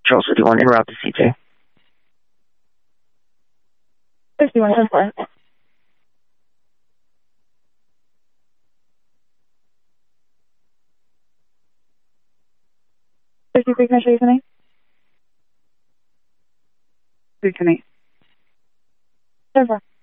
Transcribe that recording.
Charles 51, en route to CJ. 51, 10-4. 53, can I show you tonight? 3 tonight. 10-4.